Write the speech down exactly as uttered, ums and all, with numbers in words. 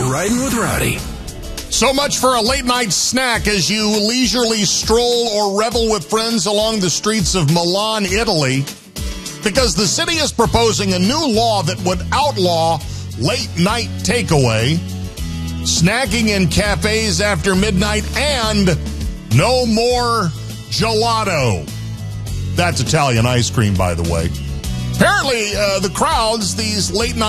Riding with Rowdy. So much for a late-night snack as you leisurely stroll or revel with friends along the streets of Milan, Italy, because the city is proposing a new law that would outlaw late-night takeaway, snacking in cafes after midnight, and no more gelato. That's Italian ice cream, by the way. Apparently, uh, the crowds, these late-night